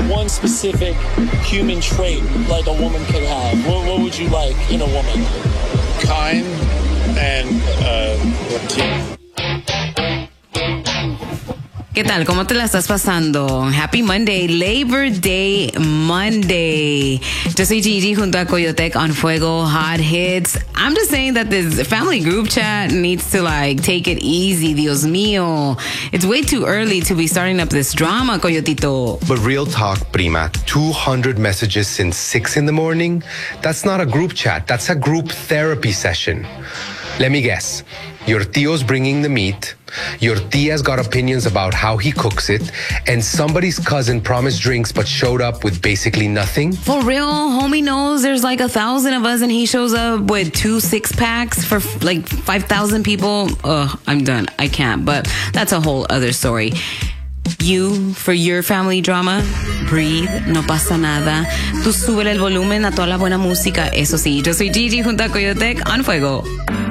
one specific human trait like a woman could have, what would you like in a woman? Kind and ¿Qué tal? ¿Cómo te la estás pasando? Happy Monday, Labor Day Monday. Yo soy Gigi junto a Coyotec on Fuego Hot Hits. I'm just saying that this family group chat needs to take it easy, Dios mío. It's way too early to be starting up this drama, Coyotito. But real talk, prima, 200 messages since 6 in the morning? That's not a group chat. That's a group therapy session. Let me guess. Your tío's bringing the meat, your tía's got opinions about how he cooks it, and somebody's cousin promised drinks but showed up with basically nothing? For real, homie knows there's 1,000 of us and he shows up with 2 6-packs for 5,000 people. Ugh, I'm done. I can't, but that's a whole other story. You, for your family drama, breathe, no pasa nada. Tú súbele el volumen a toda la buena música, eso sí. Yo soy Gigi junto a Coyotec on Fuego.